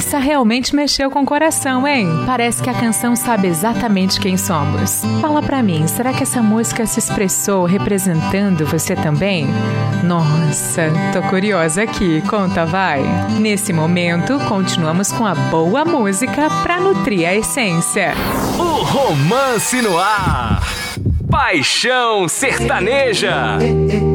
Essa realmente mexeu com o coração, hein? Parece que a canção sabe exatamente quem somos. Fala pra mim, será que essa música se expressou representando você também? Nossa, tô curiosa aqui, conta vai. Nesse momento, continuamos com a boa música pra nutrir a essência. O Romance no Ar. Paixão Sertaneja.